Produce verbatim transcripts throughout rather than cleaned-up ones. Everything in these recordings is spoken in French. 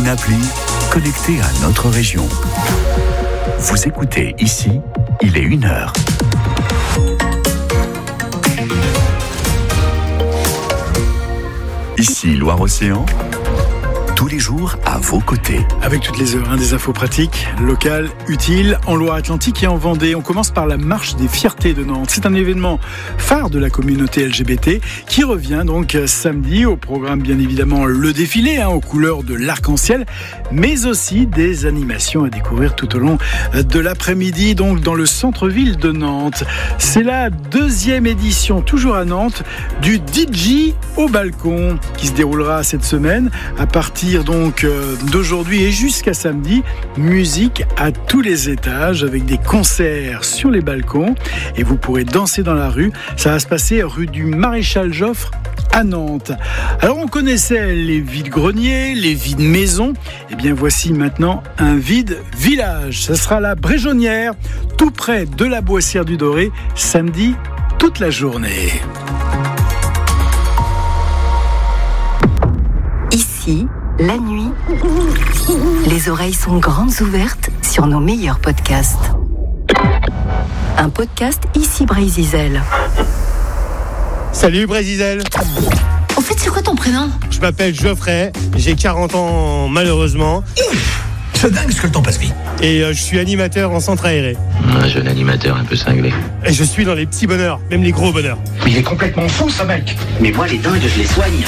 appli connectée à notre région. Vous écoutez ici, il est une heure. Ici Loire-Océan, tous les jours à vos côtés. Avec toutes les heures, hein, des infos pratiques, locales, utiles, en Loire-Atlantique et en Vendée. On commence par la marche des fiertés de Nantes. C'est un événement phare de la communauté L G B T qui revient donc samedi. Au programme, bien évidemment, le défilé hein, aux couleurs de l'arc-en-ciel, mais aussi des animations à découvrir tout au long de l'après-midi, donc dans le centre-ville de Nantes. C'est la deuxième édition, toujours à Nantes, du D J au balcon qui se déroulera cette semaine à partir donc d'aujourd'hui et jusqu'à samedi. Musique à tous les étages avec des concerts sur les balcons et vous pourrez danser dans la rue. Ça va se passer rue du Maréchal Joffre à Nantes. Alors on connaissait les vides-greniers, les vides-maisons. Et bien voici maintenant un vide-village. Ça sera la Bréjonnière, tout près de la Boissière du Doré, samedi toute la journée. Ici, la nuit, les oreilles sont grandes ouvertes sur nos meilleurs podcasts. Un podcast Ici Brézizel. Salut Brézizel. Au fait, c'est quoi ton prénom ? Je m'appelle Geoffrey, j'ai quarante ans malheureusement. C'est dingue ce que le temps passe vite. Et euh, je suis animateur en centre aéré. Un jeune animateur un peu cinglé. Et je suis dans les petits bonheurs, même les gros bonheurs. Mais il est complètement fou ce mec. Mais moi les dingues je les soigne.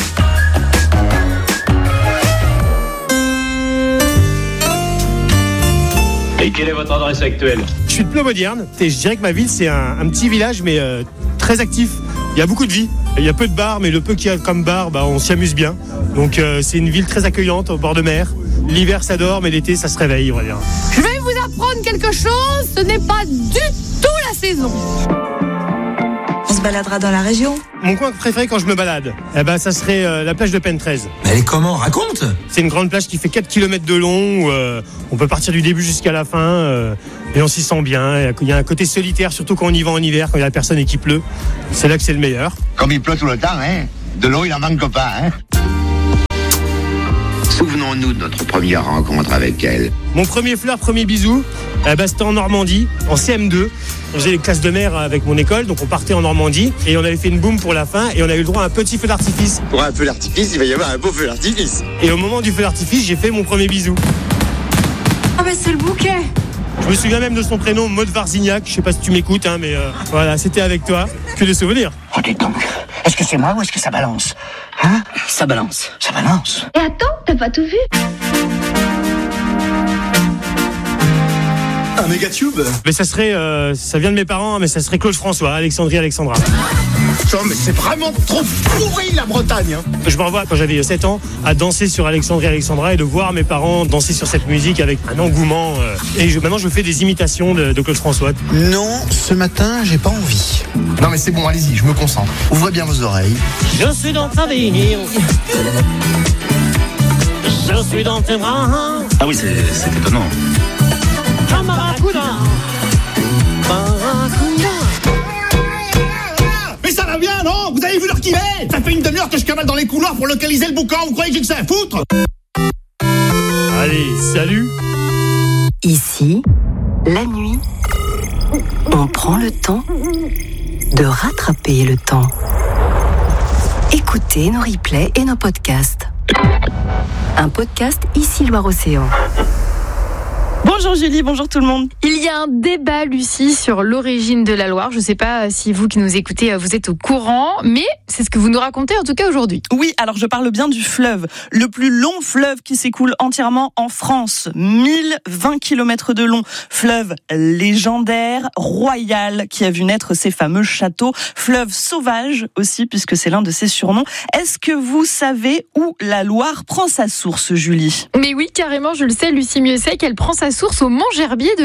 Et quelle est votre adresse actuelle ? Je suis de Ploemodierne et je dirais que ma ville c'est un, un petit village mais euh, très actif. Il y a beaucoup de vie, il y a peu de bars mais le peu qu'il y a comme bar, bah, on s'y amuse bien. Donc euh, c'est une ville très accueillante au bord de mer. L'hiver ça dort mais l'été ça se réveille on va dire. Je vais vous apprendre quelque chose, ce n'est pas du tout la saison. On se baladera dans la région. Mon coin préféré quand je me balade, eh ben, ça serait euh, la plage de Pentrez. Mais elle est comment ? Raconte ! C'est une grande plage qui fait quatre kilomètres de long, où, euh, on peut partir du début jusqu'à la fin, euh, et on s'y sent bien. Il y a un côté solitaire, surtout quand on y va en hiver, quand il y a personne et qu'il pleut. C'est là que c'est le meilleur. Comme il pleut tout le temps, hein, de l'eau il en manque pas. Hein. Souvenons-nous de notre première rencontre avec elle. Mon premier fleur, premier bisou, eh ben, c'était en Normandie, en C M deux. On faisait les classes de mer avec mon école, donc on partait en Normandie et on avait fait une boum pour la fin et on a eu le droit à un petit feu d'artifice. Pour un feu d'artifice, il va y avoir un beau feu d'artifice. Et au moment du feu d'artifice, j'ai fait mon premier bisou. Ah bah c'est le bouquet. Je me souviens même de son prénom, Maud Varzignac. Je sais pas si tu m'écoutes, hein, mais euh, voilà, c'était avec toi. Que des souvenirs. Oh dis donc, est-ce que c'est moi ou est-ce que ça balance ? Hein ? Ça balance. Ça balance. Et attends, t'as pas tout vu ? Un méga tube ? Mais ça serait, euh, ça vient de mes parents, mais ça serait Claude François, Alexandrie Alexandra. Non mais c'est vraiment trop pourri la Bretagne hein. Je me revois quand j'avais sept ans à danser sur Alexandrie Alexandra et de voir mes parents danser sur cette musique avec un engouement. Euh, et je, maintenant je fais des imitations de, de Claude François. Non, ce matin j'ai pas envie. Non mais c'est bon, allez-y, je me concentre. Ouvrez bien vos oreilles. Je suis dans ta vie. Je suis dans tes bras. Ah oui, c'est, c'est étonnant. Mais ça va bien non ? Vous avez vu l'heure qu'il est ? Ça fait une demi-heure que je cavale dans les couloirs pour localiser le boucan, vous croyez que j'ai que ça à foutre ? Allez, salut. Ici, la nuit, on prend le temps de rattraper le temps. Écoutez nos replays et nos podcasts. Un podcast Ici Loire-Océan. Bonjour Julie, bonjour tout le monde. Il y a un débat, Lucie, sur l'origine de la Loire. Je ne sais pas si vous qui nous écoutez, vous êtes au courant, mais c'est ce que vous nous racontez en tout cas aujourd'hui. Oui, alors je parle bien du fleuve, le plus long fleuve qui s'écoule entièrement en France. mille vingt kilomètres de long, fleuve légendaire, royal, qui a vu naître ces fameux châteaux. Fleuve sauvage aussi, puisque c'est l'un de ses surnoms. Est-ce que vous savez où la Loire prend sa source, Julie ? Mais oui, carrément, je le sais, Lucie Mieuxet, qu'elle prend sa source au Mont Gerbier de Jonc.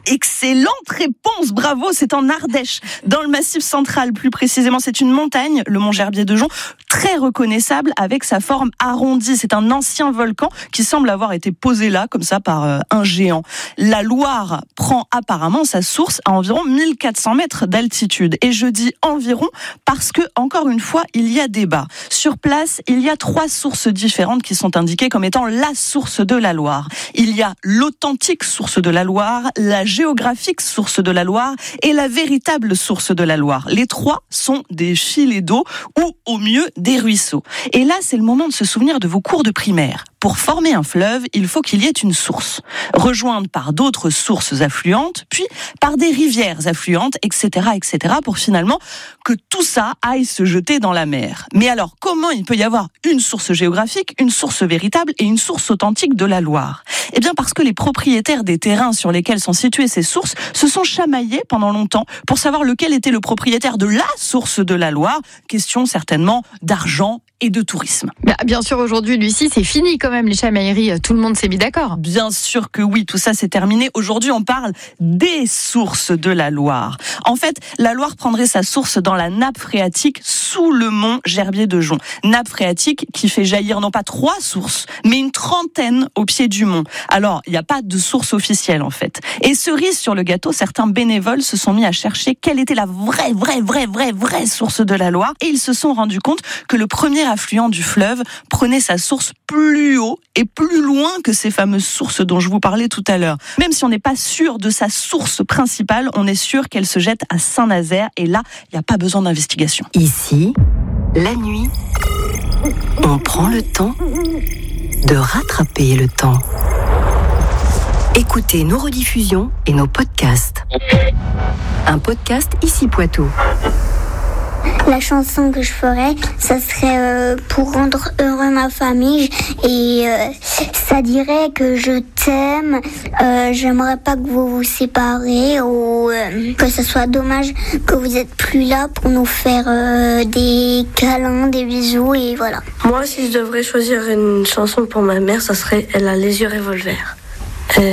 Excellente réponse, bravo, c'est en Ardèche, dans le Massif central plus précisément. C'est une montagne, le mont Gerbier de Jonc, très reconnaissable avec sa forme arrondie. C'est un ancien volcan qui semble avoir été posé là, comme ça, par euh, un géant. La Loire prend apparemment sa source à environ mille quatre cents mètres d'altitude. Et je dis environ parce que, encore une fois, il y a débat. Sur place, il y a trois sources différentes qui sont indiquées comme étant la source de la Loire. Il y a l'authentique source de la Loire, la géographique source de la Loire et la véritable source de la Loire. Les trois sont des filets d'eau ou au mieux des ruisseaux. Et là, c'est le moment de se souvenir de vos cours de primaire. Pour former un fleuve, il faut qu'il y ait une source, rejointe par d'autres sources affluentes, puis par des rivières affluentes, et cetera, et cetera, pour finalement que tout ça aille se jeter dans la mer. Mais alors, comment il peut y avoir une source géographique, une source véritable et une source authentique de la Loire ? Eh bien, parce que les propriétaires des terrains sur lesquels sont situées ces sources se sont chamaillés pendant longtemps pour savoir lequel était le propriétaire de la source de la Loire. Question certainement d'argent et de tourisme. Bah, bien sûr, aujourd'hui, Lucie, c'est fini quand même les chamailleries. Tout le monde s'est mis d'accord. Bien sûr que oui, tout ça c'est terminé. Aujourd'hui, on parle des sources de la Loire. En fait, la Loire prendrait sa source dans la nappe phréatique sous le mont Gerbier de Jonc. Nappe phréatique qui fait jaillir non pas trois sources, mais une trentaine au pied du mont. Alors, il n'y a pas de source officielle en fait. Et cerise sur le gâteau, certains bénévoles se sont mis à chercher quelle était la vraie, vraie, vraie, vraie, vraie source de la Loire. Et ils se sont rendus compte que le premier affluent du fleuve prenait sa source plus haut et plus loin que ces fameuses sources dont je vous parlais tout à l'heure. Même si on n'est pas sûr de sa source principale, on est sûr qu'elle se jette à Saint-Nazaire et là, il n'y a pas besoin d'investigation. Ici, la nuit, on prend le temps de rattraper le temps. Écoutez nos rediffusions et nos podcasts. Un podcast Ici Poitou. La chanson que je ferais, ça serait euh, pour rendre heureux ma famille et euh, ça dirait que je t'aime, euh, j'aimerais pas que vous vous séparez ou euh, que ce soit dommage que vous êtes plus là pour nous faire euh, des câlins, des bisous et voilà. Moi, si je devrais choisir une chanson pour ma mère, ça serait Elle a les yeux revolver.